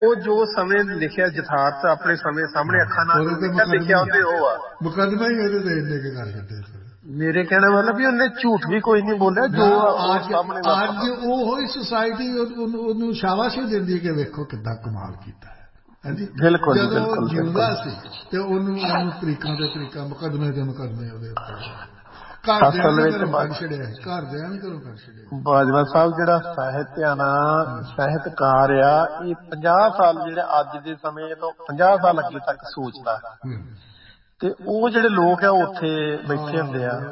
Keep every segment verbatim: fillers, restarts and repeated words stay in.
ਉਹ ਜੋ ਸਮੇਂ ਲਿਖਿਆ ਯਥਾਰਥ ਆਪਣੇ ਸਮੇਂ ਸਾਹਮਣੇ ਅੱਖਾਂ ਨਾਲ ਲਿਖਿਆ ਉਹਦੇ ਉਹ ਆ ਮੁਕੱਦਮਾ ਹੀ ਉਹਦੇ ਤੇ ਇੰਨੇ ਕੇ ਕਰ ਛੱਡੇ। ਮੇਰੇ ਕਹਿਣ ਵਾਲਾ ਵੀ ਉਹਨੇ ਝੂਠ ਵੀ ਕੋਈ ਨਹੀਂ ਬੋਲਿਆ ਜੋ ਸਾਹਮਣੇ। ਅੱਜ ਉਹ ਹੀ ਸੁਸਾਇਟੀ ਉਹਨੂੰ ਸ਼ਾਬਾਸ਼ੀ ਦਿੰਦੀ ਕਿ ਵੇਖੋ ਕਿੱਦਾਂ ਕਮਾਲ ਕੀਤਾ ਹੈ। ਹਾਂਜੀ ਬਿਲਕੁਲ ਜਦੋਂ ਜਿਉਂਦਾ ਸੀ ਤੇ ਉਹਨੂੰ ਉਹਨੂੰ ਤਰੀਕਾਂ ਤੇ ਤਰੀਕਾ ਮੁਕੱਦਮੇ ਤੇ ਮੁਕੱਦਮੇ ਉਹਦੇ ਉੱਤੇ ਘਰਦਿਆਂ ਨੇ ਘਰੋਂ ਕੱਢ ਛੱਡਿਆ ਘਰਦਿਆਂ ਨੇ ਘਰੋਂ ਕੱਢ ਛੱਡਿਆ। ਬਾਜਵਾ ਸਾਹਿਬ ਜਿਹੜਾ ਸਾਹਿਤ ਆ ਨਾ ਸਾਹਿਤਕਾਰ ਆ ਇਹ ਪੰਜਾਹ ਸਾਲ ਜਿਹੜੇ ਅੱਜ ਦੇ ਸਮੇਂ ਤੋਂ ਪੰਜਾਹ ਸਾਲ ਅੱਗੇ ਤੱਕ ਸੋਚਦਾ ਤੇ ਉਹ ਜਿਹੜੇ ਲੋਕ ਆ ਉੱਥੇ ਬੈਠੇ ਹੁੰਦੇ ਆ।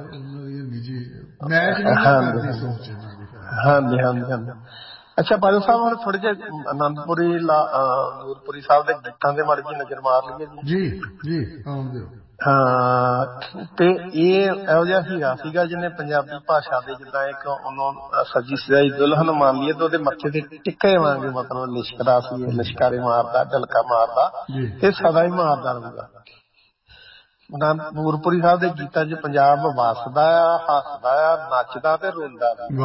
ਹਾਂਜੀ ਹਾਂਜੀ ਹਾਂਜੀ। ਅੱਛਾ ਬਾਜਵਾ ਸਾਹਿਬ ਹੁਣ ਥੋੜੇ ਜਿਹੇ ਆਨੰਦਪੁਰੀ ਨੂਰਪੁਰੀ ਸਾਹਿਬ ਦੇ ਗੀਤਾਂ ਦੇ ਮਾੜੀ ਜਿਹੀ ਨਜ਼ਰ ਮਾਰ ਲਈਏ ਜੀ ਜੀ ਆਉਣ ਦਿਓ। ਹਾਂ ਤੇ ਇਹ ਇਹੋ ਜਿਹਾ ਹੀਰਾ ਸੀਗਾ ਜਿਹਨੇ ਪੰਜਾਬੀ ਭਾਸ਼ਾ ਦੇ ਜਿੱਦਾਂ ਇੱਕ ਉਹਨੂੰ ਸੱਜੀ ਸਜਾਈ ਦੁਲਹਨ ਮੰਨ ਲਈਏ ਤੇ ਉਹਦੇ ਮੱਥੇ ਤੇ ਟਿੱਕੇ ਵਾਂਗੇ ਮਤਲਬ ਲਿਸ਼ਕਦਾ ਸੀ ਲਿਸ਼ਕਾਰੇ ਮਾਰਦਾ ਢਲਕਾ ਮਾਰਦਾ ਤੇ ਸਦਾ ਹੀ ਮਾਰਦਾ ਰਹੂਗਾ। ਨੂਰਪੁਰੀ ਸਾਹਿਬ ਦੇ ਗੀਤਾਂ ਚ ਪੰਜਾਬ ਵੱਸਦਾ ਆ ਹੱਸਦਾ ਆ ਨੱਚਦਾ ਤੇ ਰੋਂਦਾ ਵੀ।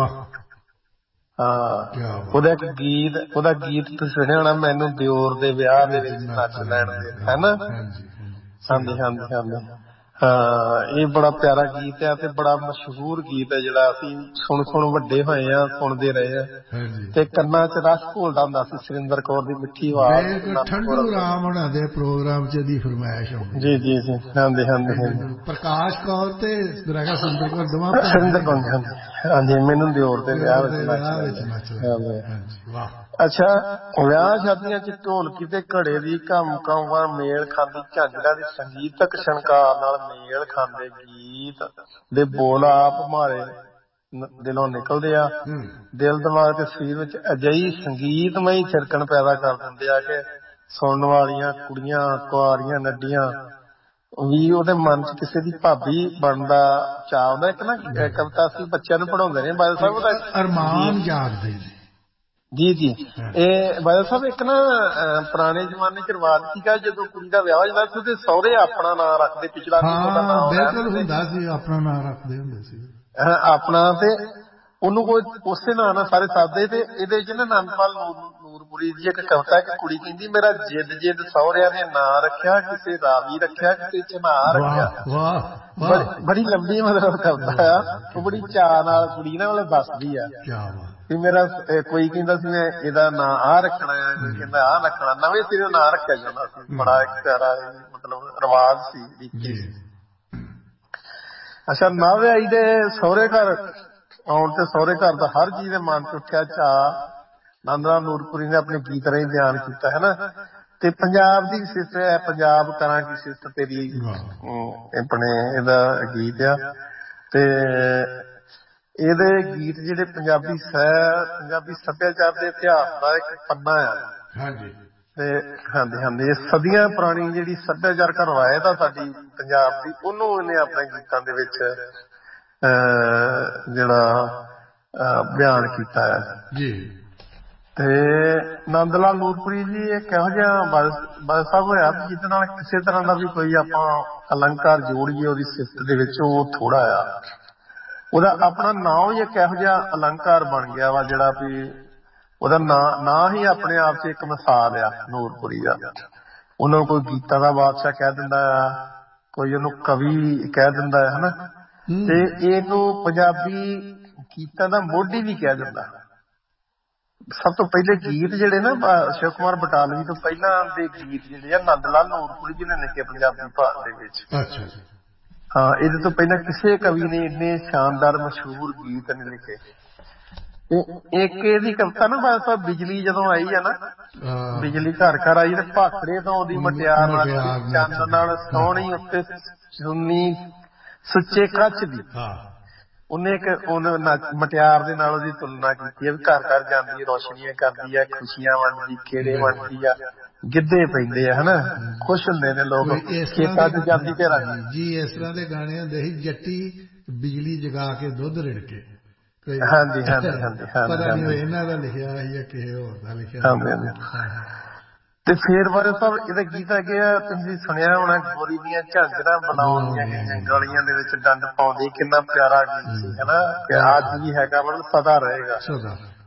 ਹਾਂ ਉਹਦਾ ਇੱਕ ਗੀਤ ਉਹਦਾ ਗੀਤ ਤੁਸੀਂ ਸੁਣਿਆ ਹੋਣਾ ਮੈਨੂੰ ਦਿਓਰ ਦੇ ਵਿਆਹ ਦੇ ਵਿੱਚ ਨੱਚ ਲੈਣ ਦੇ ਹਨਾ। ਹਾਂਜੀ ਹਾਂਜੀ ਹਾਂਜੀ ਹਾਂ ਇਹ ਬੜਾ ਪਿਆਰਾ ਗੀਤ ਹੈ ਤੇ ਬੜਾ ਮਸ਼ਹੂਰ ਗੀਤ ਹੈ ਜਿਹੜਾ ਅਸੀਂ ਸੁਣ ਸੁਣ ਵੱਡੇ ਹੋਏ ਆ ਸੁਣਦੇ ਰਹੇ ਆ ਤੇ ਕੰਨਾਂ ਚ ਰਸ ਘੋਲਦਾ ਹੁੰਦਾ ਸੀ। ਸੁਰਿੰਦਰ ਕੌਰ ਦੀ ਮਿੱਠੀ ਆਵਾਜ਼ ਠੰਡੂ ਰਾਮ ਹੋਣਾ ਦੇ ਪ੍ਰੋਗਰਾਮ ਚ ਦੀ ਫਰਮਾਇਸ਼ ਹੁੰਦੀ। ਜੀ ਜੀ ਜੀ ਹਾਂਜੀ ਹਾਂਜੀ ਹਾਂਜੀ ਪ੍ਰਕਾਸ਼ ਕੌਰ ਤੇ ਸੁਰਿੰਦਰ ਕੌਰ ਦੋਵਾਂ ਸੁਰਿੰਦਰ ਕੌਰ ਹਾਂਜੀ ਹਾਂਜੀ ਮੈਨੂੰ ਦਿਓਰ ਦੇ ਵਿਆਹ ਵਿੱਚ ਵਾਹ। ਅੱਛਾ ਵਿਆਹ ਸ਼ਾਦੀਆਂ ਚ ਢੋਲਕੀ ਤੇ ਘੜੇ ਦੀ ਕੰਮ ਕੰਵਾਂ ਮੇਲ ਖਾਂਦੀ ਝਾਂਜਰਾਂ ਦੀ ਸੰਗੀਤਕ ਸ਼ਨਕਾਰ ਨਾਲ ਮੇਲ ਖਾਂਦੇ ਗੀਤ ਦੇ ਬੋਲ ਆਪ ਮਾਰੇ ਦਿਲੋਂ ਨਿਕਲਦੇ ਆ। ਦਿਲ ਦਿਮਾਗ ਤੇ ਸਰੀਰ ਵਿੱਚ ਅਜਿਹੀ ਸੰਗੀਤਮਈ ਛਿੜਕਣ ਪੈਦਾ ਕਰ ਦਿੰਦੇ ਆ ਕਿ ਸੁਣਨ ਵਾਲੀਆਂ ਕੁੜੀਆਂ ਕੁਆਰੀਆਂ ਨੱਡੀਆਂ ਵੀ ਉਹਦੇ ਮਨ ਚ ਕਿਸੇ ਦੀ ਭਾਬੀ ਬਣਨ ਦਾ ਚਾਅ ਹੁੰਦਾ। ਇੱਕ ਨਾ ਕਵਿਤਾ ਅਸੀਂ ਬੱਚਿਆਂ ਨੂੰ ਪੜ੍ਹਾਉਂਦੇ ਨੇ ਬਾਦਲ ਸਾਹਿਬ ਉਹਦਾ ਅਰਮਾਨ ਜਾਗਦੇ ਨੇ। ਜੀ ਜੀ ਇਹ ਬਾਦਲ ਸਾਹਿਬ ਇੱਕ ਨਾ ਪੁਰਾਣੇ ਜ਼ਮਾਨੇ ਚ ਰਿਵਾਜ ਸੀਗਾ ਜਦੋਂ ਕੁੜੀ ਦਾ ਵਿਆਹ ਜਾਂਦਾ ਸੀ ਉਹਦੇ ਸਹੁਰੇ ਆਪਣਾ ਨਾਂ ਰੱਖਦੇ ਪਿਛਲਾ ਬਿਲਕੁਲ ਹੁੰਦਾ ਸੀ ਆਪਣਾ ਨਾਂ ਰੱਖਦੇ ਹੁੰਦੇ ਸੀ ਆਪਣਾ ਤੇ ਉਹਨੂੰ ਕੋਈ ਉਸੇ ਨਾਂ ਨਾਲ ਸਾਰੇ ਸਾਦੇ ਤੇ ਇਹਦੇ ਚ ਨਾ ਆਨੰਦਪਾਲ ਨੂਰਪੁਰੀ ਦੀ ਇੱਕ ਕਵਿਤਾ ਕਿ ਕੁੜੀ ਕਹਿੰਦੀ ਮੇਰਾ ਜਿੱਦ ਜਿੱਦ ਸਹੁਰਿਆਂ ਨੇ ਨਾਂ ਰੱਖਿਆ ਕਿਸੇ ਰਾਵੀ ਰੱਖਿਆ ਕਿਸੇ ਚਨਾ ਰੱਖਿਆ। ਬੜੀ ਲੰਬੀ ਮਤਲਬ ਕਵਿਤਾ ਆ ਉਹ ਬੜੀ ਚਾਅ ਨਾਲ ਕੁੜੀ ਨਾ ਮਤਲਬ ਦੱਸਦੀ ਆ ਵੀ ਮੇਰਾ ਕੋਈ ਕਹਿੰਦਾ ਸੀ ਮੈਂ ਇਹਦਾ ਨਾਂ ਆਹ ਰੱਖਣਾ ਆ ਕੋਈ ਕਹਿੰਦਾ ਆਹ ਰੱਖਣਾ ਨਵੇਂ ਸਿਰੇ ਨਾਂ ਰੱਖਿਆ ਜਾਂਦਾ ਸੀ। ਬੜਾ ਇੱਕ ਪਿਆਰਾ ਮਤਲਬ ਰਿਵਾਜ ਸੀ। ਅੱਛਾ ਨਾ ਵਿਆਹੀ ਦੇ ਸਹੁਰੇ ਘਰ ਆਉਣ ਤੇ ਸਹੁਰੇ ਘਰ ਦਾ ਹਰ ਚੀਜ਼ ਦੇ ਮਨ ਚ ਉੱਠਿਆ ਚਾਅ ਨੰਦ ਲਾਲ ਨੂਰਪੁਰੀ ਨੇ ਆਪਣੇ ਗੀਤ ਰਾਹੀਂ ਬਿਆਨ ਕੀਤਾ ਹੈ ਨਾ। ਤੇ ਪੰਜਾਬ ਦੀ ਸਿਫਤ ਹੈ ਪੰਜਾਬ ਕਰਾਂ ਕੀ ਸਿਫਤ ਤੇਰੀ ਆਪਣੇ ਇਹਦਾ ਗੀਤ ਆ ਤੇ ਇਹਦੇ ਗੀਤ ਜਿਹੜੇ ਪੰਜਾਬੀ ਸਹਿ ਪੰਜਾਬੀ ਸੱਭਿਆਚਾਰ ਦੇ ਇਤਿਹਾਸ ਦਾ ਇੱਕ ਪੰਨਾ ਆ। ਤੇ ਹਾਂਜੀ ਹਾਂਜੀ ਇਹ ਸਦੀਆਂ ਪੁਰਾਣੀ ਜਿਹੜੀ ਸੱਭਿਆਚਾਰਕ ਰਵਾਇਤ ਆ ਸਾਡੀ ਪੰਜਾਬ ਦੀ ਉਹਨੂੰ ਇਹਨੇ ਆਪਣੇ ਗੀਤਾਂ ਦੇ ਵਿੱਚ ਜਿਹੜਾ ਬਿਆਨ ਕੀਤਾ ਹੈ। ਤੇ ਨੰਦ ਲਾਲ ਨੂਰਪੁਰੀ ਜੀ ਇੱਕ ਇਹੋ ਜਿਹਾ ਬਾਦਲ ਸਾਹਿਬ ਹੋਇਆ ਜਿਹਦੇ ਨਾਲ ਕਿਸੇ ਤਰ੍ਹਾਂ ਦਾ ਵੀ ਕੋਈ ਆਪਾਂ ਅਲੰਕਾਰ ਜੋੜੀਏ ਉਹਦੀ ਸਿਫਤ ਦੇ ਵਿੱਚ ਉਹ ਥੋੜਾ ਆ। ਉਹਦਾ ਆਪਣਾ ਨਾਂ ਹੀ ਇੱਕ ਇਹੋ ਜਿਹਾ ਅਲੰਕਾਰ ਬਣ ਗਿਆ ਵਾ ਜਿਹੜਾ ਵੀ ਉਹਦਾ ਨਾਂ ਨਾਂ ਹੀ ਆਪਣੇ ਆਪ ਚ ਇੱਕ ਮਿਸਾਲ ਆ ਨੂਰਪੁਰੀ ਦਾ। ਉਹਨੂੰ ਕੋਈ ਗੀਤਾਂ ਦਾ ਬਾਦਸ਼ਾਹ ਕਹਿ ਦਿੰਦਾ ਆ ਕੋਈ ਉਹਨੂੰ ਕਵੀ ਕਹਿ ਦਿੰਦਾ ਹੈ ਹਨਾ ਤੇ ਇਹਨੂੰ ਪੰਜਾਬੀ ਗੀਤਾਂ ਦਾ ਮੋਢੀ ਵੀ ਕਹਿ ਦਿੰਦਾ। ਸਭ ਤੋਂ ਪਹਿਲੇ ਗੀਤ ਜਿਹੜੇ ਨਾ ਸ਼ਿਵ ਕੁਮਾਰ ਬਟਾਲਵੀ ਤੋਂ ਪਹਿਲਾਂ ਦੇ ਗੀਤ ਜਿਹੜੇ ਆ ਨੰਦ ਲਾਲ ਨੂਰਪੁਰੀ ਜੀ ਨੇ ਲਿਖੇ ਪੰਜਾਬੀ ਭਾਸ਼ਾ ਦੇ ਵਿੱਚ। ਹਾਂ ਇਹਦੇ ਤੋਂ ਪਹਿਲਾਂ ਕਿਸੇ ਕਵੀ ਨੇ ਇੰਨੇ ਸ਼ਾਨਦਾਰ ਮਸ਼ਹੂਰ ਗੀਤ ਨਹੀਂ ਲਿਖੇ। ਇੱਕ ਇਹਦੀ ਕਵਿਤਾ ਨਾ ਬਾਦਲ ਸਾਹਿਬ ਬਿਜਲੀ ਜਦੋਂ ਆਈ ਆ ਨਾ ਬਿਜਲੀ ਘਰ ਘਰ ਆਈ ਤੇ ਭਾਖੜੇ ਤੋਂ ਉਹਦੀ ਮਟਿਆਰ ਨਾਲ ਚੰਦ ਨਾਲ ਸੋਹਣੀ ਉੱਤੇ ਸੁੰਨੀ ਸੁੱਚੇ ਕੱਚ ਦੀ ਉਹਨੇ ਇੱਕ ਉਹਨੇ ਮਟਿਆਰ ਦੇ ਨਾਲ ਉਹਦੀ ਤੁਲਨਾ ਕੀਤੀ ਹੈ ਵੀ ਘਰ ਘਰ ਜਾਂਦੀ ਹੈ ਰੌਸ਼ਨੀਆਂ ਕਰਦੀ ਹੈ ਖੁਸ਼ੀਆਂ ਵੰਡਦੀ ਖੇੜੇ ਵੰਡਦੀ ਆ ਗਿੱਧੇ ਪੈਂਦੇ ਆ ਹਨਾ ਖੁਸ਼ ਹੁੰਦੇ ਨੇ ਲੋਕ ਖੇਤਾਂ ਚ ਜਾਂਦੀ ਤੇ ਜੀ ਇਸ ਤਰ੍ਹਾਂ ਦੇ ਗਾਣੇ ਹੁੰਦੇ ਸੀ ਜੱਟੀ ਬਿਜਲੀ ਜਗਾ ਕੇ ਦੁੱਧ ਰਿੜਕੇ। ਹਾਂਜੀ ਹਾਂਜੀ ਹਾਂਜੀ ਪਤਾ ਨਹੀਂ ਇਹਨਾਂ ਦਾ ਲਿਖਿਆ ਜਾਂ ਕਿਸੇ ਹੋਰ ਦਾ ਲਿਖਿਆ। ਤੇ ਫੇਰ ਬਾਰੇ ਸਾਹਿਬ ਇਹਦੇ ਗੀਤ ਹੈਗੇ ਆ ਤੁਸੀਂ ਸੁਣਿਆ ਹੋਣਾ ਗੋਰੀ ਦੀਆਂ ਝਾਂਜਰਾਂ ਬਣਾਉਂਦੀਆਂ ਗਈਆਂ ਗਲੀਆਂ ਦੇ ਵਿੱਚ ਡੰਡ ਪਾਉਂਦੀ ਕਿੰਨਾ ਪਿਆਰਾ ਗੀਤ ਸੀ ਹਨਾ ਅੱਜ ਵੀ ਹੈਗਾ ਮਤਲਬ ਸਦਾ ਰਹੇਗਾ।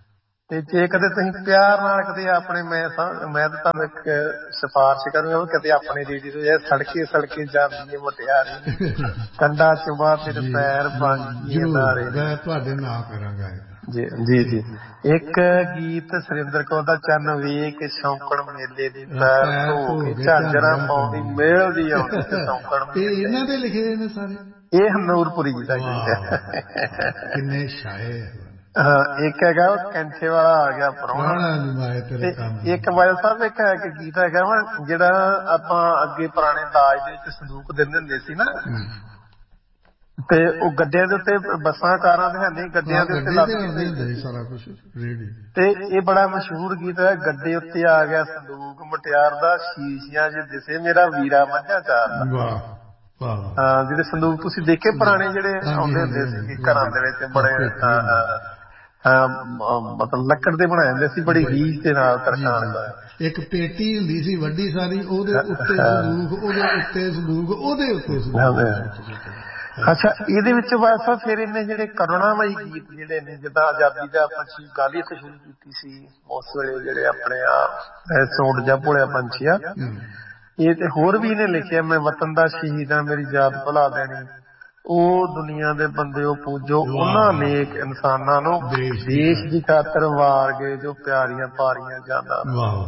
ਤੇ ਜੇ ਕਦੇ ਤੁਸੀਂ ਪਿਆਰ ਨਾਲ ਕਦੇ ਆਪਣੇ ਮੈਂ ਮੈਂ ਤਾਂ ਤੁਹਾਨੂੰ ਇੱਕ ਸਿਫਾਰਿਸ਼ ਕਰੂੰਗਾ ਵੀ ਕਦੇ ਆਪਣੇ ਰੇਡੀਓ ਤੋਂ ਇਹ ਸੜਕੇ ਸੜਕੇ ਜਾਂਦੀ ਹੈ ਮੁਟਿਆਰੀ ਕੰਡਾ ਚੁਬਾ ਤੇਰੇ ਪੈਰ ਬਾਂਕੀ ਨਾਰੇ ਤੁਹਾਡੇ ਨਾਂ ਕਰਾਂਗਾ ਜੀ ਜੀ ਜੀ। ਇੱਕ ਗੀਤ ਸੁਰਿੰਦਰ ਕੌਰ ਦਾ ਚੰਨ ਵੇਖ ਸ਼ੌਂਕਣ ਮੇਲੇ ਦੀ ਪੈਰ ਧੋ ਕੇ ਝਾਂਜਰਾਂ ਪਾਉਂਦੀ ਮੇਲ ਦੀ ਆਉਂਦੀ ਤੇ ਸ਼ੌਂਕਣ ਇਹਨਾਂ ਦੇ ਲਿਖੇ ਨੇ ਸਾਰੇ। ਇਹ ਨੂਰਪੁਰੀ ਜੀ ਦਾ ਗੀਤ ਹੈ। ਕਿੰਨੇ ਸ਼ਾਇਰ। ਹਾਂ ਇੱਕ ਹੈਗਾ ਕੈਂਠੇ ਵਾਲਾ ਆ ਗਿਆ ਪ੍ਰਾਹੁਣਾ। ਇੱਕ ਬਾਦਲ ਸਾਹਿਬ ਇੱਕ ਹੈ ਕਿ ਗੀਤ ਹੈਗਾ ਵਾ ਜਿਹੜਾ ਆਪਾਂ ਅੱਗੇ ਪੁਰਾਣੇ ਦਾਜ ਦੇ ਵਿੱਚ ਸੰਦੂਕ ਦਿੰਦੇ ਹੁੰਦੇ ਸੀ ਨਾ ਤੇ ਉਹ ਗੱਡਿਆਂ ਦੇ ਉੱਤੇ ਬੱਸਾਂ ਕਾਰਾਂ ਦੇ ਹੈ ਨਹੀਂ ਗੱਡਿਆਂ ਦੇ ਉੱਤੇ ਲੱਗ ਸਾਰਾ ਕੁਛ ਤੇ ਇਹ ਬੜਾ ਮਸ਼ਹੂਰ ਗੀਤ ਹੈ। ਗੱਡੇ ਉੱਤੇ ਆ ਗਿਆ ਸੰਦੂਕ ਮੁਟਿਆਰ ਦਾ ਸ਼ੀਸ਼ਿਆਂ ਚ ਦਿਸੇ ਮੇਰਾ ਵੀਰਾ ਮੱਝਾਂ ਚਾਰਦਾ। ਹਾਂ ਜਿਹੜੇ ਸੰਦੂਕ ਤੁਸੀਂ ਦੇਖੇ ਪੁਰਾਣੇ ਜਿਹੜੇ ਆਉਂਦੇ ਹੁੰਦੇ ਸੀ ਘਰਾਂ ਦੇ ਵਿੱਚ ਬੜੇ ਮਤਲਬ ਲੱਕੜ ਦੇ ਬਣਾਏ ਹੁੰਦੇ ਸੀ ਬੜੀ ਰੀਝ ਦੇ ਨਾਲ ਤਰਖਾਣ ਦਾ। ਇੱਕ ਪੇਟੀ ਹੁੰਦੀ ਸੀ ਵੱਡੀ ਸਾਰੀ ਉਹਦੇ ਉੱਤੇ ਸੰਦੂਕ ਉਹਦੇ ਉੱਤੇ ਸੰਦੂਕ ਉਹਦੇ ਉੱਤੇ ਸੰਦੂਕ। ਅੱਛਾ ਇਹਦੇ ਵਿੱਚ ਬਸ ਫਿਰ ਇਹਨੇ ਜਿਹੜੇ ਕਰੁਣਾਮਈ ਗੀਤ ਜਿਹੜੇ ਨੇ ਜਿੱਦਾਂ ਆਜ਼ਾਦੀ ਦਾ ਪੰਛੀ ਗਾਲੀ ਤੋਂ ਸ਼ੁਰੂ ਕੀਤੀ ਸੀ ਉਸ ਵੇਲੇ ਜਿਹੜੇ ਆਪਣੇ ਆ ਸੌਂਡ ਜਾਂ ਭੋਲਿਆ ਪੰਛੀ ਆ ਇਹ ਤੇ ਹੋਰ ਵੀ ਇਹਨੇ ਲਿਖਿਆ ਮੈਂ ਵਤਨ ਦਾ ਸ਼ਹੀਦ ਆ ਮੇਰੀ ਯਾਦ ਭੁਲਾ ਦੇਣੀ ਉਹ ਦੁਨੀਆ ਦੇ ਬੰਦਿਓ ਪੂਜੋ ਉਹਨਾਂ ਨੇਕ ਇਨਸਾਨਾਂ ਨੂੰ ਦੇਸ਼ ਦੀ ਖਾਤਰ ਵਾਰ ਗਏ ਜੋ ਪਿਆਰੀਆਂ ਪਾਰੀਆਂ ਜਾਂਦਾ।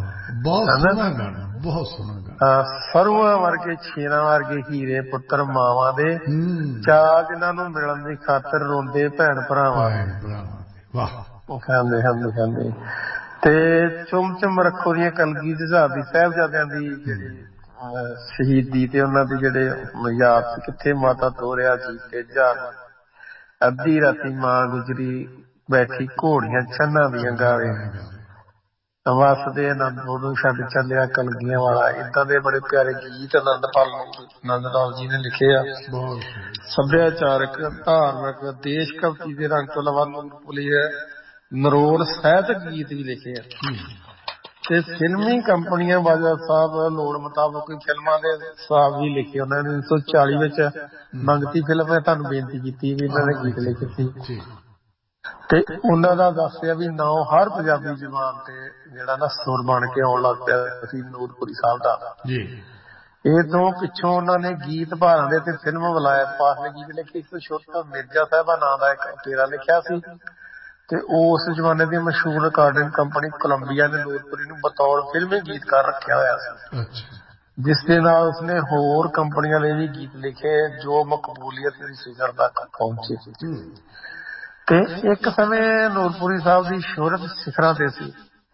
ਬਹੁਤ ਸੋਹਣਾ। ਸਰੂਆਂ ਵਰਗੇ ਸ਼ੇਰਾਂ ਵਰਗੇ ਹੀਰੇ ਪੁੱਤਰ ਮਾਵਾਂ ਦੇ ਚਾਅ ਜਿਨ੍ਹਾਂ ਨੂੰ ਮਿਲਣ ਦੀ ਖਾਤਰ ਰੋਂਦੇ ਭੈਣ ਭਰਾਵਾਂ ਉਹ ਖਾਂਦੇ ਖਾਂਦੇ ਖਾਂਦੇ ਤੇ ਚੁੰਮ ਚੁੰਮ ਰੱਖੋ ਦੀਆਂ ਕਲਗੀ ਜੁਝਾਰਦੀ ਸਾਹਿਬਜ਼ਾਦਿਆਂ ਦੀ ਜਿਹੜੀ ਸ਼ਹੀਦੀ ਤੇ ਉਹਨਾਂ ਦੇ ਜਿਹੜੇ ਯਾਦ ਕਿੱਥੇ ਮਾਤਾ ਤੋਰਿਆ ਜੀ ਤੇ ਜਾਨ ਅੱਧੀ ਰਾਤੀ ਮਾਂ ਗੁਜਰੀ ਬੈਠੀ ਘੋੜੀਆਂ ਛੰਨਾਂ ਦੀਆਂ ਗਾਵੇ ਵਸਦੇ ਆਨੰਦਪੁਰ ਨੂੰ ਛੱਡ ਚੱਲਿਆ ਕਲਗੀਆਂ ਵਾਲਾ। ਏਦਾਂ ਦੇ ਬੜੇ ਪਿਆਰੇ ਗੀਤ ਆਨੰਦਪਾਲ ਆਨੰਦ ਲਾਲ ਜੀ ਨੇ ਲਿਖੇ ਆ। ਸੱਭਿਆਚਾਰਕ ਧਾਰਮਿਕ ਦੇਸ਼ ਭਗਤੀ ਦੇ ਰੰਗ ਤੋਂ ਇਲਾਵਾ ਨੂਰਪੁਰੀ ਨਰੋਲ ਸਾਹਿਤਕ ਗੀਤ ਵੀ ਲਿਖੇ ਆ ਤੇ ਫਿਲਮੀ ਕੰਪਨੀਆਂ ਬਾਜਵਾ ਸਾਹਿਬ ਲੋੜ ਮੁਤਾਬਕ ਫਿਲਮਾਂ ਦੇ ਹਿਸਾਬ ਵੀ ਲਿਖੇ ਉਹਨਾਂ ਨੇ। ਉੱਨੀ ਸੌ ਚਾਲੀ ਵਿੱਚ ਮੰਗਤੀ ਫਿਲਮ ਨੇ ਤੁਹਾਨੂੰ ਬੇਨਤੀ ਕੀਤੀ ਵੀ ਇਹਨਾਂ ਨੇ ਗੀਤ ਲਿਖੇ ਸੀ ਤੇ ਉਹਨਾਂ ਦਾ ਦੱਸਿਆ ਵੀ ਨਾਂ ਹਰ ਪੰਜਾਬੀ ਜ਼ੁਬਾਨ ਤੇ ਜਿਹੜਾ ਨਾ ਸੁਰ ਬਣ ਕੇ ਆਉਣ ਲੱਗ ਪਿਆ ਸੀ ਨੂਰਪੁਰੀ ਸਾਹਿਬ ਦਾ। ਇਹ ਤੋਂ ਪਿੱਛੋਂ ਉਹਨਾਂ ਨੇ ਗੀਤ ਭਾਰਾਂ ਦੇ ਤੇ ਫਿਲਮ ਵਿਲਾਇਤ ਪਾਠ ਨੇ ਗੀਤ ਲਿਖੇ। ਇੱਕ ਛੋਟਾ ਮਿਰਜ਼ਾ ਸਾਹਿਬਾ ਨਾਂ ਦਾ ਇੱਕ ਤੇਰਾ ਲਿਖਿਆ ਸੀ ਤੇ ਉਸ ਜ਼ਮਾਨੇ ਦੀ ਮਸ਼ਹੂਰ ਰਿਕਾਰਡਿੰਗ ਕੰਪਨੀ ਕੋਲੰਬੀਆ ਨੇ ਨੂਰਪੁਰੀ ਨੂੰ ਬਤੌਰ ਫਿਲਮੀ ਗੀਤਕਾਰ ਰੱਖਿਆ ਹੋਇਆ ਸੀ ਜਿਸ ਦੇ ਨਾਲ ਉਸਨੇ ਹੋਰ ਕੰਪਨੀਆਂ ਲਈ ਵੀ ਗੀਤ ਲਿਖੇ ਜੋ ਮਕਬੂਲੀਅਤ ਦੀ ਸਿਖਰ ਤੱਕ ਪਹੁੰਚੇ ਤੇ ਇੱਕ ਸਮੇਂ ਨੂਰਪੁਰੀ ਸਾਹਿਬ ਦੀ ਸ਼ੋਹਰਤ ਸਿਖਰਾਂ ਤੇ ਸੀ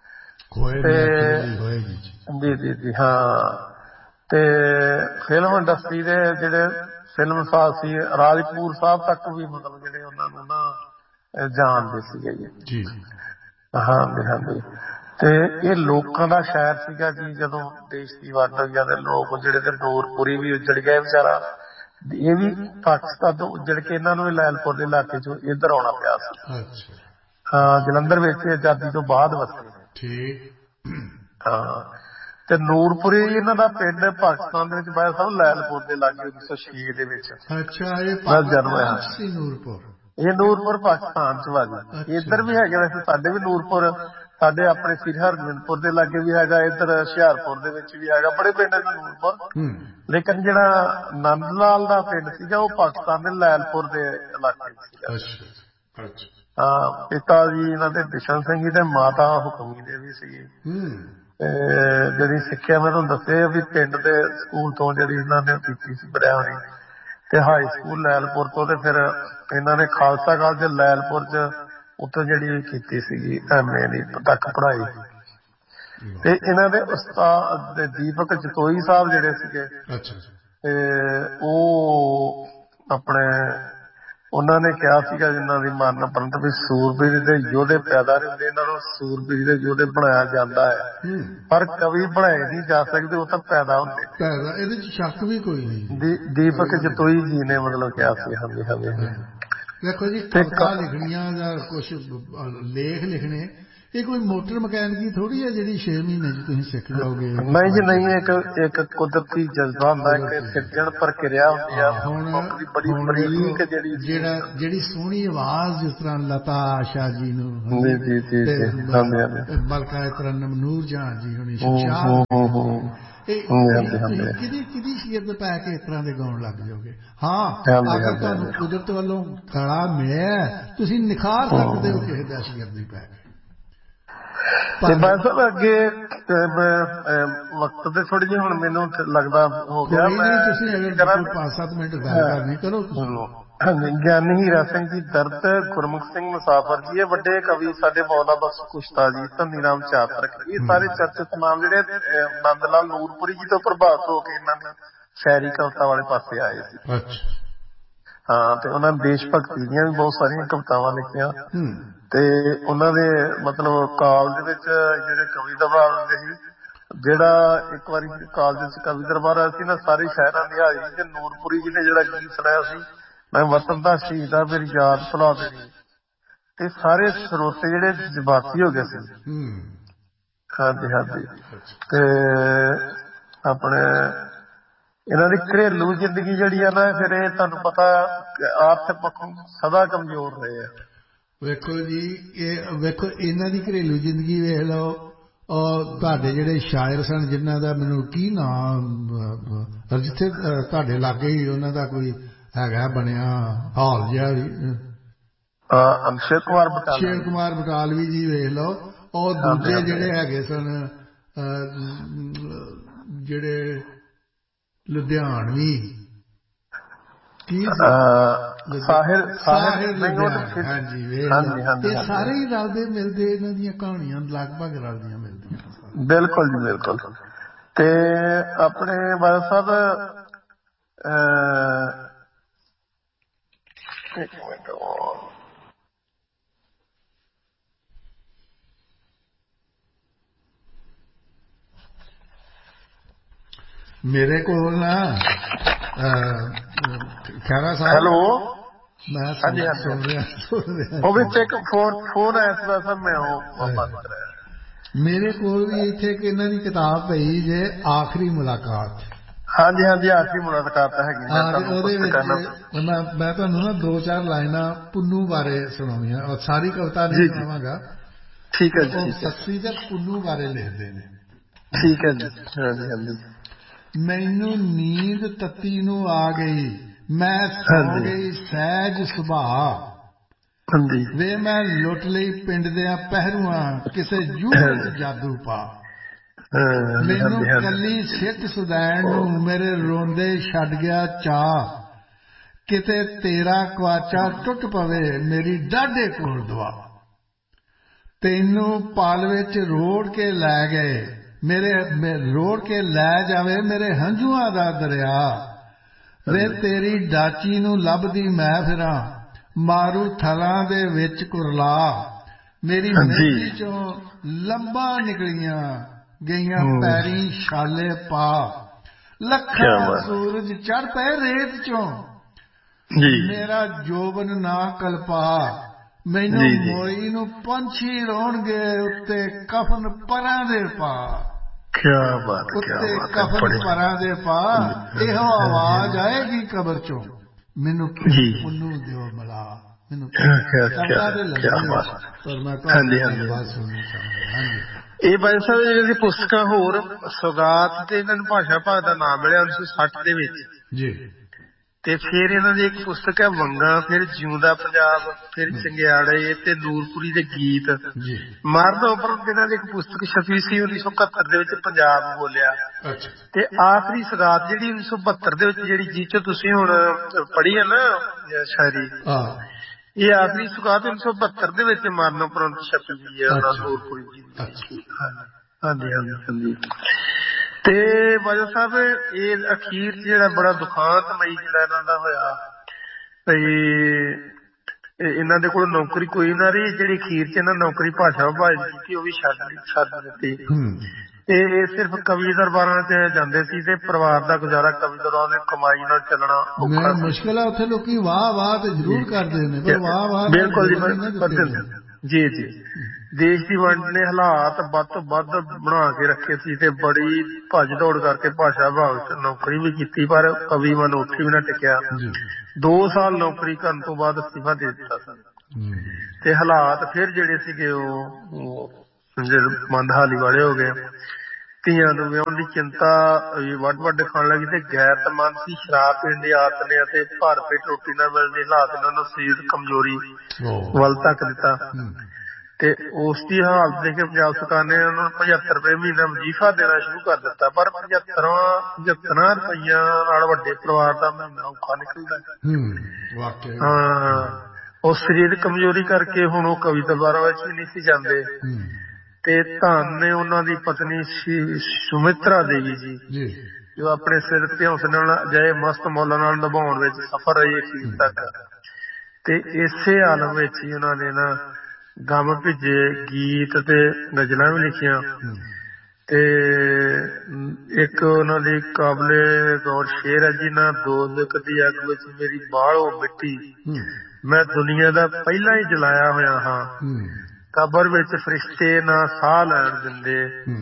ਜੀ ਜੀ ਜੀ ਹਾਂ। ਤੇ ਫਿਲਮ ਇੰਡਸਟਰੀ ਦੇ ਜਿਹੜੇ ਫਿਲਮ ਸਾਜ਼ ਸੀ ਰਾਜਪੂਰ ਸਾਹਿਬ ਤੱਕ ਵੀ ਮਤਲਬ ਜਿਹੜੇ ਉਹਨਾਂ ਨੂੰ ਨਾ ਜਾਣਦੇ ਸੀਗੇ ਜੀ। ਹਾਂਜੀ ਹਾਂਜੀ ਤੇ ਇਹ ਲੋਕਾਂ ਦਾ ਸ਼ਹਿਰ ਸੀਗਾ ਜੀ। ਜਦੋਂ ਦੇਸ਼ ਦੀ ਵੰਡ ਹੋਈ ਤੇ ਲੋਕ ਜਿਹੜੇ ਤੇ ਨੂਰਪੁਰੀ ਵੀ ਉੱਜੜ ਗਏ ਵਿਚਾਰਾ ਇਹ ਵੀ ਪਾਕਿਸਤਾਨ ਤੋਂ ਉੱਜੜ ਕੇ ਇਹਨਾਂ ਨੂੰ ਲੈਲਪੁਰ ਦੇ ਇਲਾਕੇ ਚੋਂ ਇੱਧਰ ਆਉਣਾ ਪਿਆ ਸੀ। ਹਾਂ ਜਲੰਧਰ ਵਿੱਚ ਆਜ਼ਾਦੀ ਤੋਂ ਬਾਅਦ ਵਸੇ। ਹਾਂ ਤੇ ਨੂਰਪੁਰੀ ਇਹਨਾਂ ਦਾ ਪਿੰਡ ਪਾਕਿਸਤਾਨ ਦੇ ਵਿੱਚ ਬਾਇਆ ਸਾਹਿਬ ਲੈਲਪੁਰ ਦੇ ਲਾਗੇ ਉੱਨੀ ਸੌ ਛੇ ਦੇ ਵਿੱਚ ਜਨਮ ਹੋਇਆ ਸੀ। ਇਹ ਨੂਰਪੁਰ ਪਾਕਿਸਤਾਨ ਚ ਵਾ ਜੀ। ਇੱਧਰ ਵੀ ਹੈਗੇ ਵੈਸੇ ਸਾਡੇ ਵੀ ਨੂਰਪੁਰ ਸਾਡੇ ਆਪਣੇ ਸ੍ਰੀ ਹਰਗੋਬਿੰਦਪੁਰ ਦੇ ਲਾਗੇ ਵੀ ਹੈਗਾ ਇੱਧਰ ਹੁਸ਼ਿਆਰਪੁਰ ਦੇ ਵਿੱਚ ਵੀ ਹੈਗਾ ਬੜੇ ਪਿੰਡ ਨੇ ਨੂਰਪੁਰ। ਲੇਕਿਨ ਜਿਹੜਾ ਨੰਦ ਲਾਲ ਦਾ ਪਿੰਡ ਸੀਗਾ ਉਹ ਪਾਕਿਸਤਾਨ ਦੇ ਲੈਲਪੁਰ ਦੇ ਇਲਾਕੇ ਚ ਸੀਗਾ। ਹਾਂ ਪਿਤਾ ਜੀ ਇਹਨਾਂ ਦੇ ਬਿਸ਼ਨ ਸਿੰਘ ਜੀ ਤੇ ਮਾਤਾ ਹੁਕਮੀ ਦੇਵੀ ਸੀਗੀ। ਤੇ ਜਿਹੜੀ ਸਿੱਖਿਆ ਮੈਂ ਤੁਹਾਨੂੰ ਦੱਸਿਆ ਵੀ ਪਿੰਡ ਦੇ ਸਕੂਲ ਤੋਂ ਜਿਹੜੀ ਇਹਨਾਂ ਨੇ ਕੀਤੀ ਸੀ ਪੜ੍ਹਿਆ ਹੋਣੀ ਤੇ ਹਾਈ ਸਕੂਲ ਲੈਲਪੁਰ ਤੋਂ ਤੇ ਫਿਰ ਇਹਨਾਂ ਨੇ ਖਾਲਸਾ ਕਾਲਜ ਲੈਲਪੁਰ ਚ ਉੱਥੇ ਜਿਹੜੀ ਕੀਤੀ ਸੀਗੀ ਐਮ ਏ ਦੀ ਤੱਕ ਪੜ੍ਹਾਈ। ਤੇ ਇਹਨਾਂ ਦੇ ਉਸਤਾਦ ਦੀਪਕ ਜਤੋਈ ਸਾਹਿਬ ਜਿਹੜੇ ਸੀਗੇ ਤੇ ਉਹ ਆਪਣੇ ਉਹਨਾਂ ਨੇ ਕਿਹਾ ਸੀਗਾ ਜਿਨ੍ਹਾਂ ਦੀ ਮਰਨ ਉਪਰੰਤ ਵੀ ਸੂਰਬੀਰ ਦੇ ਯੋਧੇ ਪੈਦਾ ਨਹੀਂ ਹੁੰਦੇ ਇਹਨਾਂ ਨੂੰ ਸੂਰਬੀਰ ਦੇ ਯੋਧੇ ਬਣਾਇਆ ਜਾਂਦਾ ਹੈ ਪਰ ਕਵੀ ਬਣਾਏ ਨਹੀਂ ਜਾ ਸਕਦੇ ਉਹ ਤਾਂ ਪੈਦਾ ਹੁੰਦੇ। ਇਹਦੇ ਚ ਸ਼ੱਕ ਵੀ ਕੋਈ ਨਹੀਂ। ਦੀਪਕ ਜਤੋਈ ਜੀ ਨੇ ਮਤਲਬ ਕਿਹਾ ਸੀ। ਹਾਂਜੀ ਹਾਂਜੀ ਦੇਖੋ ਜੀ ਕਵਿਤਾ ਲਿਖਣੀਆਂ ਜਾਂ ਕੁਛ ਲੇਖ ਲਿਖਣੇ ਇਹ ਕੋਈ ਮੋਟਰ ਮਕੈਨਿਕੀ ਥੋੜੀ ਹੈ ਜਿਹੜੀ ਛੇ ਮਹੀਨੇ ਚ ਤੁਸੀਂ ਸਿੱਖ ਜਾਓਗੇ। ਨਹੀਂ ਜੀ ਨਹੀਂ, ਇੱਕ ਇੱਕ ਕੁਦਰਤੀ ਜਜ਼ਬਾ ਹੁੰਦਾ, ਇੱਕ ਸਿਰਜਣ ਪ੍ਰਕਿਰਿਆ ਹੁੰਦੀ ਆ। ਹੁਣ ਬੜੀ ਬਰੀਕ ਜਿਹੜੀ ਜਿਹੜਾ ਜਿਹੜੀ ਸੋਹਣੀ ਆਵਾਜ਼ ਜਿਸ ਤਰ੍ਹਾਂ ਲਤਾ ਆਸ਼ਾ ਜੀ ਨੂੰ, ਬਲਕਾ ਇਸ ਤਰ੍ਹਾਂ ਨਮਨੂਰ ਜਹਾਂ ਜੀ ਹੋਣੀ, ਕਿਹਦੀ ਕਿਹਦੀ ਸ਼ੀਅਤ ਪੈ ਕੇ ਇਸ ਤਰ੍ਹਾਂ ਦੇ ਗਾਉਣ ਲੱਗ ਜਾਓਗੇ। ਹਾਂ, ਅਗਰ ਤੁਹਾਨੂੰ ਕੁਦਰਤ ਵੱਲੋਂ ਕਲਾ ਮਿਲਿਆ ਤੁਸੀਂ ਨਿਖਾਰ ਸਕਦੇ ਹੋ ਕਿਸੇ ਦਾ ਸ਼ੀਅਤ ਦੀ ਪੈ ਕੇ। ਬਾਈ ਸਾਹਿਬ ਅੱਗੇ ਵਕਤ ਤੇ ਥੋੜੀ ਜਿਹੀ ਹੁਣ ਮੈਨੂੰ ਲੱਗਦਾ ਹੋ ਗਿਆ, ਪੰਜ ਸੱਤ ਮਿੰਟ ਗੱਲ ਕਰਨੀ ਕਰੋ। ਗਿਆਨੀ ਹੀਰਾ ਸਿੰਘ ਜੀ ਦਰਦ, ਗੁਰਮੁਖ ਸਿੰਘ ਮੁਸਾਫਰ ਜੀ, ਇਹ ਵੱਡੇ ਕਵੀ ਸਾਡੇ ਮੌਲਾ ਬਖਸ਼ ਕੁਸ਼ਤਾ ਜੀ, ਧਨੀ ਰਾਮ ਚਾਤਰਕ, ਇਹ ਸਾਰੇ ਚਰਚਿਤ ਨਾਮ ਜਿਹੜੇ ਨੰਦ ਲਾਲ ਨੂਰਪੁਰੀ ਜੀ ਤੋਂ ਪ੍ਰਭਾਵਿਤ ਹੋ ਕੇ ਇਹਨਾਂ ਦੀ ਸ਼ਾਇਰੀ ਕਵਿਤਾ ਵਾਲੇ ਪਾਸੇ ਆਏ ਸੀ। ਹਾਂ, ਤੇ ਉਹਨਾਂ ਨੇ ਦੇਸ਼ ਭਗਤੀ ਦੀਆਂ ਵੀ ਬਹੁਤ ਸਾਰੀਆਂ ਕਵਿਤਾਵਾਂ ਲਿਖੀਆਂ ਤੇ ਉਹਨਾਂ ਦੇ ਮਤਲਬ ਕਾਲਜ ਵਿੱਚ ਜਿਹੜੇ ਕਵੀ ਦਰਬਾਰ ਹੁੰਦੇ ਸੀ, ਜਿਹੜਾ ਇੱਕ ਵਾਰੀ ਕਾਲਜ ਚ ਕਵੀ ਦਰਬਾਰ ਆਇਆ ਸੀ ਨਾ, ਸਾਰੇ ਸ਼ਹਿਰਾਂ ਦੀ ਹਾਜ਼ਰੀ ਤੇ ਨੂਰਪੁਰੀ ਜੀ ਨੇ ਜਿਹੜਾ ਗੀਤ ਸੁਣਾਇਆ ਸੀ, ਮੈਂ ਵਤਨ ਦਾ ਸ਼ਹੀਦ ਆ ਮੇਰੀ ਯਾਦ ਭੁਲਾ ਦੇਣੀ, ਤੇ ਸਾਰੇ ਸਰੋਤੇ ਜਿਹੜੇ ਜਜ਼ਬਾਤੀ ਹੋ ਗਏ ਸੀ। ਹਾਂਜੀ ਹਾਂਜੀ। ਤੇ ਆਪਣੇ ਇਹਨਾਂ ਦੀ ਘਰੇਲੂ ਜ਼ਿੰਦਗੀ ਜਿਹੜੀ ਆ ਨਾ, ਫਿਰ ਇਹ ਤੁਹਾਨੂੰ ਪਤਾ ਆਰਥਿਕ ਪੱਖੋਂ ਸਦਾ ਕਮਜ਼ੋਰ ਰਹੇ ਆ। ਵੇਖੋ ਜੀ, ਇਹ ਵੇਖੋ ਇਹਨਾਂ ਦੀ ਘਰੇਲੂ ਜ਼ਿੰਦਗੀ ਵੇਖ ਲਓ। ਤੁਹਾਡੇ ਜਿਹੜੇ ਸ਼ਾਇਰ ਸਨ ਜਿਨ੍ਹਾਂ ਦਾ ਮੈਨੂੰ ਕੀ ਨਾਮ, ਜਿੱਥੇ ਤੁਹਾਡੇ ਲਾਗੇ ਹੀ ਉਹਨਾਂ ਦਾ ਕੋਈ ਹੈਗਾ ਬਣਿਆ ਹਾਲ ਜਿਹਾ ਵੀ, ਅਕਸ਼ੇ ਕੁਮਾਰ ਬਟਾਲਵੀ, ਅਕਸ਼ੇ ਕੁਮਾਰ ਬਟਾਲਵੀ ਜੀ ਵੇਖ ਲਓ। ਔਰ ਦੂਜੇ ਜਿਹੜੇ ਹੈਗੇ ਸਨ ਜਿਹੜੇ ਲੁਧਿਆਣਵੀ, ਕੀ ਸਾਹਿਰ ਸਾਹਿਰ ਹਾਂਜੀ ਵੇਖ ਲਓ, ਇਹ ਸਾਰੇ ਹੀ ਰਲਦੇ ਮਿਲਦੇ, ਇਹਨਾਂ ਦੀਆਂ ਕਹਾਣੀਆਂ ਲਗਭਗ ਰਲਦੀਆਂ ਮਿਲਦੀਆਂ। ਬਿਲਕੁਲ ਜੀ ਬਿਲਕੁਲ। ਤੇ ਆਪਣੇ ਬਾਦਲ ਸਾਹਿਬ ਇੱਕ ਮਿੰਟ, ਮੇਰੇ ਕੋਲ ਨਾ ਖਹਿਰਾ ਸਾਹਿਬ, ਹੈਲੋ, ਮੈਂ ਸੁਣ ਰਿਹਾ ਉਹ ਵਿੱਚ ਇੱਕ ਫੋਨ ਫੋਨ ਆਇਆ ਸੀ ਸਰ, ਮੈਂ ਉਹ ਬੰਦ ਕਰਾਇਆ। ਮੇਰੇ ਕੋਲ ਵੀ ਇੱਥੇ ਇੱਕ ਇਹਨਾਂ ਦੀ ਕਿਤਾਬ ਪਈ ਜੇ, ਆਖਰੀ ਮੁਲਾਕਾਤ। ਹਾਂਜੀ ਹਾਂਜੀ, ਆਖਰੀ ਮੁਲਾਕਾਤ ਹੈਗੀ। ਉਹਦੇ ਵਿੱਚ ਮੈਂ ਮੈਂ ਤੁਹਾਨੂੰ ਨਾ ਦੋ ਚਾਰ ਲਾਈਨਾਂ ਪੁੰਨੂ ਬਾਰੇ ਸੁਣਾਉਣੀਆਂ, ਔਰ ਸਾਰੀ ਕਵਿਤਾ ਨਹੀਂ ਸੁਣਾਵਾਂਗਾ। ਠੀਕ ਹੈ ਜੀ। ਸੱਸੀ ਤੇ ਪੁੰਨੂ ਬਾਰੇ ਲਿਖਦੇ ਨੇ। ਠੀਕ ਹੈ ਜੀ। ਹਾਂਜੀ ਹਾਂਜੀ। ਮੈਨੂੰ ਨੀਂਦ ਤੱਤੀ ਨੂੰ ਆ ਗਈ, ਮੈਂ ਸੌ ਗਈ ਸਹਿਜ ਸੁਭਾਅ, ਵੇ ਮੈਂ ਲੁੱਟ ਲਈ ਪਿੰਡ ਦਿਆਂ ਪਹਿਰੂਆਂ, ਕਿਸੇ ਜੂਹ ਜਾਦੂ ਪਾ। ਮੈਨੂੰ ਕੱਲੀ ਸਿੱਟ ਸੁਦੈਣ ਨੂੰ ਮੇਰੇ ਰੋਂਦੇ ਛੱਡ ਗਿਆ ਚਾਹ, ਕਿਤੇ ਤੇਰਾ ਕੁਆਚਾ ਟੁੱਟ ਪਵੇ ਮੇਰੀ ਡਾਢੇ ਕੋਲ ਦਵਾ। ਤੈਨੂੰ ਪਲ ਵਿੱਚ ਰੋੜ ਕੇ ਲੈ ਗਏ ਮੇਰੇ, ਰੋੜ ਕੇ ਲੈ ਜਾਵੇ ਮੇਰੇ ਹੰਝੂਆਂ ਦਾ ਦਰਿਆ, ਵੇ ਤੇਰੀ ਡਾਚੀ ਨੂੰ ਲੱਭਦੀ ਮੈਂ ਫਿਰਾਂ, ਮਾਰੂ ਥਲਾਂ ਦੇ ਵਿੱਚ ਕੁਰਲਾ, ਮੇਰੀ ਮੇਰੀ ਚੋਂ ਲੰਬਾ ਨਿਕਲੀਆਂ ਗਈਆਂ ਪੈਰੀਂ ਛਾਲੇ ਪਾ, ਲੱਖਾਂ ਸੂਰਜ ਚੜ ਪਏ ਰੇਤ ਚੋਂ, ਮੇਰਾ ਜੋਬਨ ਨਾ ਕਲਪਾ, ਮੈਨੂੰ ਮੋਈ ਨੂੰ ਪੰਛੀ ਰੋਣਗੇ ਉੱਤੇ ਕਫਨ ਪਰਾਂ ਦੇ ਪਾ, ਉੱਤੇ ਕਫਨ ਪਰਾਂ ਦੇ ਪਾ, ਇਹੋ ਆਵਾਜ਼ ਆਏਗੀ ਕਬਰ ਚੋਂ, ਮੈਨੂੰ ਪੁੰਨੂ ਦਿਓ ਮਿਲਾ। ਮੈਨੂੰ ਕਵਿਤਾ ਦੇ ਲੱਗੇ ਪਰ ਮੈਂ ਤੁਹਾਡੀ ਬਾਤ ਸੁਣਨੀ ਚਾਹੁੰਦਾ। ਇਹ ਬਾਈ ਸਾਹਿਬ ਜਿਹੜੀ ਪੁਸਤਕਾਂ ਹੋਰ ਸੌਗਾਤ ਤੇ ਇਹਨਾਂ ਨੂੰ ਭਾਸ਼ਾ ਭਾਗ ਦਾ ਨਾਮ ਮਿਲਿਆ ਉੱਨੀ ਸੌ ਸੱਠ ਦੇ ਵਿੱਚ ਜੀ। ਤੇ ਫਿਰ ਇਹਨਾਂ ਦੀ ਇੱਕ ਪੁਸਤਕ ਹੈ ਵੰਗਾਂ, ਫਿਰ ਜਿਉਂਦਾ ਪੰਜਾਬ, ਫਿਰ ਚੰਗਿਆੜੇ ਤੇ ਨੂਰਪੁਰੀ ਦੇ ਗੀਤ। ਮਰਨ ਉਪਰੰਤ ਇਹਨਾਂ ਦੀ ਇੱਕ ਪੁਸਤਕ ਛਪੀ ਸੀ ਉੱਨੀ ਸੌ ਇਕਹੱਤਰ ਦੇ ਵਿੱਚ, ਪੰਜਾਬ ਬੋਲਿਆ। ਤੇ ਆਖਰੀ ਸੌਗਾਤ ਜਿਹੜੀ ਉੱਨੀ ਸੌ ਬਹੱਤਰ ਦੇ ਵਿੱਚ ਜਿਹੜੀ ਜਿਸ ਚ ਤੁਸੀਂ ਹੁਣ ਪੜ੍ਹੀ ਹੈ ਨਾ ਸ਼ਾਇਰੀ, ਇਹ ਆਖਰੀ ਸੌਗਾਤ ਉੱਨੀ ਸੌ ਬਹੱਤਰ ਦੇ ਵਿੱਚ ਮਰਨ ਉਪਰੰਤ ਛਪੀ ਗਈ ਹੈ ਨੂਰਪੁਰੀ ਜੀ। ਹਾਂਜੀ ਹਾਂਜੀ ਹਾਂਜੀ। ਤੇ ਬਾਜਵਾ ਸਾਹਿਬ ਇਹ ਅਖੀਰ ਚ ਜਿਹੜਾ ਬੜਾ ਦੁਖਾਂਤਮਈ ਜਿਹੜਾ ਇਹਨਾਂ ਦਾ ਹੋਇਆ, ਬਈ ਇਹਨਾਂ ਦੇ ਕੋਲ ਨੌਕਰੀ ਕੋਈ ਨਾ ਰਹੀ, ਜਿਹੜੀ ਅਖੀਰ ਚ ਇਹਨਾਂ ਨੌਕਰੀ ਭਾਸ਼ਾ ਵਿਭਾਗ ਕੀਤੀ ਉਹ ਵੀ ਛੱਡ ਛੱਡ ਦਿੱਤੀ। ਤੇ ਇਹ ਸਿਰਫ ਕਵੀ ਦਰਬਾਰਾਂ ਚ ਜਾਂਦੇ ਸੀ ਤੇ ਪਰਿਵਾਰ ਦਾ ਗੁਜ਼ਾਰਾ ਕਵੀ ਦਰਬਾਰਾਂ ਦੀ ਕਮਾਈ ਨਾਲ ਚੱਲਣਾ ਔਖਾ ਮੁਸ਼ਕਿਲ ਆ। ਉੱਥੇ ਲੋਕੀ ਵਾਹ ਵਾਹ ਤੇ ਜ਼ਰੂਰ ਕਰਦੇ ਨੇ, ਪਰ ਵਾਹ ਵਾਹ ਬਿਲਕੁਲ ਜੀ ਜੀ ਜੀ ਦੇਸ਼ ਦੀ ਵੰਡ ਨੇ ਹਾਲਾਤ ਵੱਧ ਤੋਂ ਵੱਧ ਬਣਾ ਕੇ ਰੱਖੇ ਸੀ ਤੇ ਬੜੀ ਭੱਜ ਦੌੜ ਕਰਕੇ ਭਾਸ਼ਾ ਵਿਭਾਗ ਚ ਨੌਕਰੀ ਵੀ ਕੀਤੀ, ਪਰ ਕਵੀ ਮਨ ਉੱਥੇ ਵੀ ਨਾ ਟਿਕਿਆ। ਦੋ ਸਾਲ ਨੌਕਰੀ ਕਰਨ ਤੋਂ ਬਾਅਦ ਅਸਤੀਫਾ ਦੇ ਦਿੱਤਾ ਸੀ ਤੇ ਹਾਲਾਤ ਫਿਰ ਜਿਹੜੇ ਸੀਗੇ ਉਹ ਮੰਦਹਾਲੀ ਵਾਲੇ ਹੋ ਗਏ। ਧੀਆਂ ਨੂੰ ਵਿਆਹੁਣ ਦੀ ਚਿੰਤਾ ਵੱਡ ਵੱਡ ਖਾਣ ਲੱਗੀ ਤੇ ਗੈਰਤਮੰਦ ਸੀ, ਸ਼ਰਾਬ ਪੀਣ ਦੀ ਆਦਤ ਨੇ ਅਤੇ ਭਰ ਪੇਟ ਰੋਟੀ ਨਾ ਮਿਲਣ ਦੇ ਹਾਲਾਤ ਇਹਨਾਂ ਨੂੰ ਸਰੀਰਕ ਕਮਜ਼ੋਰੀ ਵੱਲ ਧੱਕ ਦਿੱਤਾ ਤੇ ਉਸ ਦੀ ਹਾਲਤ ਦੇਖ ਕੇ ਪੰਜਾਬ ਸਰਕਾਰ ਨੇ ਉਹਨਾਂ ਨੂੰ ਪਝੱਤਰ ਰੁਪਏ ਮਹੀਨਾ ਵਜ਼ੀਫਾ ਦੇਣਾ ਸ਼ੁਰੂ ਕਰ ਦਿੱਤਾ। ਪਰ ਪਝੱਤਰਾਂ ਪਝੱਤਰਾਂ ਰੁਪਈਆਂ ਨਾਲ ਵੱਡੇ ਪਰਿਵਾਰ ਦਾ ਮਹੀਨਾ ਔਖਾ ਨਿਕਲਦਾ। ਹਾਂ, ਉਹ ਸਰੀਰਕ ਕਮਜ਼ੋਰੀ ਕਰਕੇ ਹੁਣ ਉਹ ਕਵੀ ਦਰਬਾਰਾਂ ਵਿੱਚ ਵੀ ਨਹੀਂ ਸੀ ਜਾਂਦੇ ਤੇ ਧੰਨ ਨੇ ਉਹਨਾਂ ਦੀ ਪਤਨੀ ਸੁਮਿਤਰਾ ਦੇਵੀ ਜੀ ਜੋ ਆਪਣੇ ਸਿਰ ਤੇ ਹੌਸਲੇ ਨਾਲ ਅਜਿਹੇ ਮਸਤ ਮੌਲਾਂ ਨਾਲ ਨਿਭਾਉਣ ਵਿੱਚ ਸਫਲ ਰਹੀ ਅਖੀਰ ਤੱਕ। ਤੇ ਇਸੇ ਆਲਮ ਵਿੱਚ ਹੀ ਉਹਨਾਂ ਨੇ ਨਾ ਗਮ ਭਿੱਜੇ ਗੀਤ ਤੇ ਗਜ਼ਲਾਂ ਵੀ ਲਿਖੀਆਂ ਤੇ ਇੱਕ ਉਹਨਾਂ ਦੀ ਕਾਬਲੇ ਗੌਰ ਸ਼ੇਰ ਹੈ ਜੀ ਨਾ ਦੋਜ਼ਖ ਦੀ ਅੱਗ ਵਿੱਚ ਮੇਰੀ ਬਾਹਲੋਂ ਮਿੱਟੀ, ਮੈਂ ਦੁਨੀਆ ਦਾ ਪਹਿਲਾਂ ਹੀ ਜਲਾਇਆ ਹੋਇਆ ਹਾਂ, ਕਬਰ ਵਿੱਚ ਫਰਿਸ਼ਤੇ ਨਾ ਸਾਹ ਲੈਣ ਦਿੰਦੇ,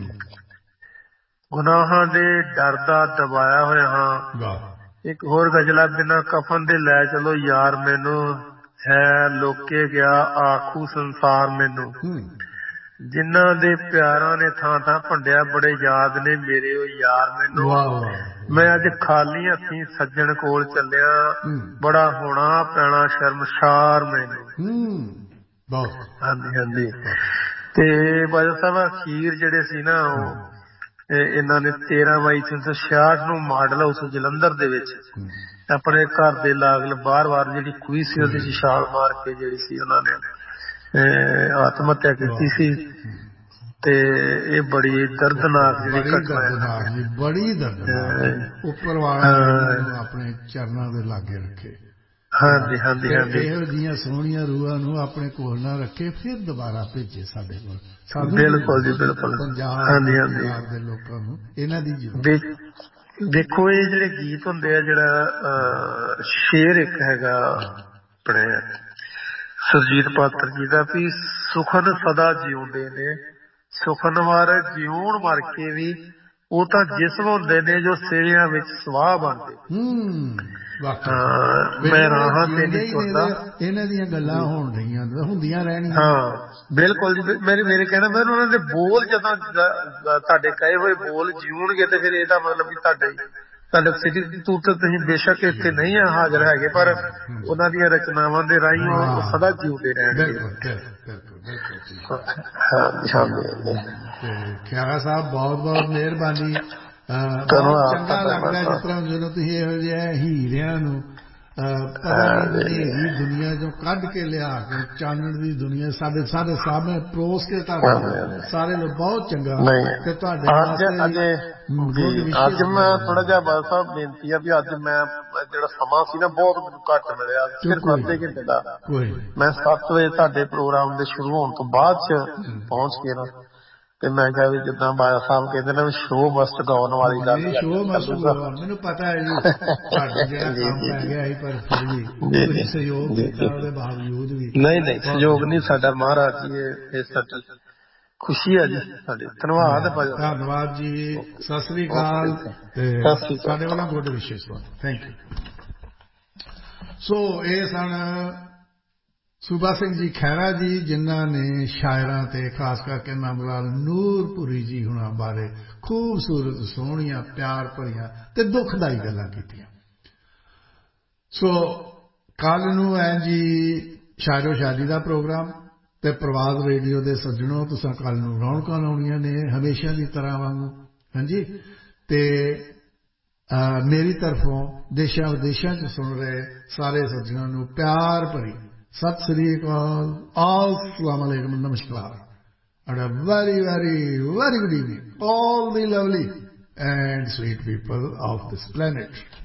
ਗੁਨਾਹਾਂ ਦੇ ਡਰ ਦਾ ਦਬਾਇਆ ਹੋਇਆ ਹਾਂ। ਇੱਕ ਹੋਰ ਗਜ਼ਲਾ ਬਿਨਾਂ ਕਫਨ ਦੇ ਲੈ ਚਲੋ ਯਾਰ ਮੈਨੂੰ ਹੈ ਲੋਕੇ ਗਿਆ ਆਖੂ ਸੰਸਾਰ ਮੈਨੂੰ, ਜਿਨ੍ਹਾਂ ਦੇ ਪਿਆਰਾਂ ਨੇ ਥਾਂ ਥਾਂ ਭੰਡਿਆ ਬੜੇ ਯਾਦ ਨੇ ਮੇਰੇ ਉਹ ਯਾਰ ਮੈਨੂੰ, ਮੈਂ ਅੱਜ ਖਾਲੀ ਹੱਥੀਂ ਸੱਜਣ ਕੋਲ ਚੱਲਿਆ ਬੜਾ ਹੋਣਾ ਪੈਣਾ ਸ਼ਰਮਸ਼ਾਰ ਮੈਨੂੰ। ਹਾਂਜੀ ਹਾਂਜੀ ਤੇ ਬਾਜਵਾ ਸਾਹਿਬ ਅਖੀਰ ਜਿਹੜੇ ਸੀ ਨਾ ਉਹ ਇਹਨਾਂ ਨੇ ਤੇਰਾਂ ਮਈ ਉੱਨੀ ਸੌ ਛਿਆਹਠ ਨੂੰ ਮਾਡਲ ਹਾਊਸ ਜਲੰਧਰ ਦੇ ਵਿੱਚ ਆਪਣੇ ਘਰ ਦੇ ਲਾਗਲ ਬਾਰ ਬਾਰ ਜਿਹੜੀ ਖੂਹੀ ਸੀ ਉਹਦੇ ਚ ਛਾਲ ਮਾਰ ਕੇ ਜਿਹੜੀ ਸੀ ਉਹਨਾਂ ਨੇ ਆਤਮ ਹੱਤਿਆ ਕੀਤੀ ਸੀ ਤੇ ਇਹ ਬੜੀ ਦਰਦਨਾਕ ਜਿਹੜੀ ਘਟਨਾ ਹੈ। ਬੜੀ ਦਰਦਨਾਕ, ਉੱਪਰ ਵਾਲਾ ਆਪਣੇ ਚਰਨਾਂ ਦੇ ਲਾਗੇ ਰੱਖੇ। ਹਾਂਜੀ ਹਾਂਜੀ ਹਾਂਜੀ ਇਹੋ ਜਿਹੀਆਂ ਸੋਹਣੀਆਂ ਰੂਹਾਂ ਨੂੰ ਆਪਣੇ ਕੋਲ ਨਾ ਰੱਖੇ ਫਿਰ ਦੁਬਾਰਾ ਭੇਜੇ ਸਾਡੇ ਕੋਲ। ਬਿਲਕੁਲ ਜੀ ਬਿਲਕੁਲ। ਪੰਜਾਬ ਹਾਂਜੀ ਹਾਂਜੀ ਦੇ ਲੋਕਾਂ ਨੂੰ ਇਹਨਾਂ ਦੀ ਦੇਖੋ ਇਹ ਜਿਹੜੇ ਗੀਤ ਹੁੰਦੇ ਆ, ਜਿਹੜਾ ਸ਼ੇਰ ਇੱਕ ਹੈਗਾ ਆਪਣੇ ਸੁਰਜੀਤ ਪਾਤਰ ਜੀ ਦਾ ਵੀ ਸੁਖਨ ਸਦਾ ਜਿਉਂਦੇ ਨੇ ਸੁਖਨ ਵਾਰ ਜਿਉਣ ਮਰ ਕੇ ਵੀ ਉਹ ਤਾਂ ਜਿਸਮ ਹੁੰਦੇ ਨੇ ਜੋ ਸਿਰਿਆਂ ਵਿੱਚ ਸਵਾਹ ਬਣਦੇ। ਮੈਂ ਰਾਹਾਂ ਤੇ ਨਹੀਂ ਤੁਰਦਾ, ਇਹਨਾਂ ਦੀਆਂ ਗੱਲਾਂ ਹੋਣ ਰਹੀਆਂ ਹੁੰਦੀਆਂ ਰਹਿਣੀਆਂ। ਹਾਂ ਬਿਲਕੁਲ ਜੀ, ਮੇਰੇ ਮੇਰੇ ਕਹਿਣਾ ਮੈਂ ਉਹਨਾਂ ਦੇ ਬੋਲ ਜਦੋਂ ਤੁਹਾਡੇ ਕਹੇ ਹੋਏ ਬੋਲ ਜਿਉਣਗੇ ਤੇ ਫਿਰ ਇਹਦਾ ਮਤਲਬ ਵੀ ਤੁਹਾਡੇ ਤੁਹਾਡੇ ਸਿੱਧੀ ਤੌਰ ਤੇ ਤੁਸੀਂ ਬੇਸ਼ੱਕ ਇੱਥੇ ਨਹੀਂ ਹਾਜ਼ਰ ਹੈਗੇ ਪਰ ਉਹਨਾਂ ਦੀਆਂ ਰਚਨਾਵਾਂ ਦੇ ਰਾਹੀਂ ਉਹ ਸਦਾ ਜਿਉਂਦੇ ਰਹਿਣਗੇ। ਖਿਆਰਾ ਸਾਹਿਬ ਬਹੁਤ ਬਹੁਤ ਮਿਹਰਬਾਨੀ। ਬਹੁਤ ਚੰਗਾ ਲੱਗਦਾ ਜਿਸ ਤਰ੍ਹਾਂ ਜਦੋਂ ਤੁਸੀਂ ਇਹੋ ਜਿਹੇ ਹੀਰਿਆਂ ਨੂੰ ਪਤਾ ਨਹੀਂ ਹਨੇਰੀ ਦੁਨੀਆ ਚੋਂ ਕੱਢ ਕੇ ਲਿਆ ਕੇ ਚਾਨਣ ਦੀ ਦੁਨੀਆ ਸਾਡੇ ਸਾਰੇ ਸਾਹਮਣੇ ਪਰੋਸ ਕੇ ਤੁਹਾਡੇ ਸਾਰੇ ਲੋਕ ਬਹੁਤ ਚੰਗਾ ਤੇ ਤੁਹਾਡੇ ਅੱਜ ਮੈਂ ਥੋੜਾ ਜਿਹਾ ਬਾਦ ਸਾਹਿਬ ਬੇਨਤੀ ਆ ਵੀ ਅੱਜ ਮੈਂ ਜਿਹੜਾ ਸਮਾਂ ਸੀ ਨਾ ਬਹੁਤ ਮੈਨੂੰ ਘੱਟ ਮਿਲਿਆ, ਸਿਰਫ ਅੱਧੇ ਘੰਟੇ ਦਾ। ਮੈਂ ਸੱਤ ਵਜੇ ਤੁਹਾਡੇ ਪ੍ਰੋਗਰਾਮ ਦੇ ਸ਼ੁਰੂ ਹੋਣ ਤੋਂ ਬਾਅਦ ਚ ਪਹੁੰਚ ਕੇ ਨਾ ਤੇ ਮੈਂ ਕਿਹਾ ਵੀ ਜਿੱਦਾਂ ਬਾਜਾ ਸਾਹਿਬ ਕਹਿੰਦੇ ਨੇ ਵੀ ਸ਼ੋਅ ਮਸਟ ਗਾਉਣ ਵਾਲੀ ਗੱਲ ਮੈਨੂੰ ਪਤਾ ਹੈ ਜੀ ਤੁਹਾਡਾ ਜਿਹੜਾ ਕੰਮ ਪੈ ਗਿਆ ਸੀ ਪਰ ਫਿਰ ਵੀ ਤੁਸੀਂ ਸਹਿਯੋਗ ਕੀਤਾ ਉਹਦੇ ਬਾਵਜੂਦ ਵੀ। ਨਹੀਂ ਨਹੀਂ ਸਹਿਯੋਗ ਨਹੀਂ ਸਾਡਾ, ਮਹਾਰਾਜ ਜੀ ਇਹ ਸਾਡੀ ਖੁਸ਼ੀ ਹੈ ਜੀ ਸਾਡੀ। ਧੰਨਵਾਦ ਧੰਨਵਾਦ ਜੀ, ਸਤਿ ਸ੍ਰੀ ਅਕਾਲ ਤੇ ਸਾਡੇ ਵੱਲੋਂ ਗੁੱਡ ਵਿਸ਼ੇਸ। Thank you. ਸੋ ਇਹ ਸਨ ਸੂਬਾ ਸਿੰਘ ਜੀ ਖਹਿਰਾ ਜੀ ਜਿਨ੍ਹਾਂ ਨੇ ਸ਼ਾਇਰਾਂ ਤੇ ਖਾਸ ਕਰਕੇ ਨੰਦ ਲਾਲ ਨੂਰਪੁਰੀ ਜੀ ਹੁਣਾਂ ਬਾਰੇ ਖੂਬਸੂਰਤ ਸੋਹਣੀਆਂ ਪਿਆਰ ਭਰੀਆਂ ਤੇ ਦੁਖਦਾਈ ਗੱਲਾਂ ਕੀਤੀਆਂ। ਸੋ ਕੱਲ ਨੂੰ ਹੈ ਜੀ ਸ਼ਾਇਰੋ ਸ਼ਾਇਰੀ ਦਾ ਪ੍ਰੋਗਰਾਮ ਤੇ ਪ੍ਰਵਾਦ ਰੇਡੀਓ ਦੇ ਸੱਜਣੋ ਤੁਸਾਂ ਕੱਲ ਨੂੰ ਰੌਣਕਾਂ ਲਾਉਣੀਆਂ ਨੇ ਹਮੇਸ਼ਾ ਦੀ ਤਰ੍ਹਾਂ ਵਾਂਗੂ। ਹਾਂਜੀ ਤੇ ਮੇਰੀ ਤਰਫੋਂ ਦੇਸ਼ਾਂ ਵਿਦੇਸ਼ਾਂ ਚ ਸੁਣ ਰਹੇ ਸਾਰੇ ਸੱਜਣਾਂ ਨੂੰ ਪਿਆਰ ਭਰੀ ਸਤਿ ਸ੍ਰੀ ਅਕਾਲ, assalamu alaikum, namaskar, and a very, very, very good evening, all the lovely and sweet people of this planet.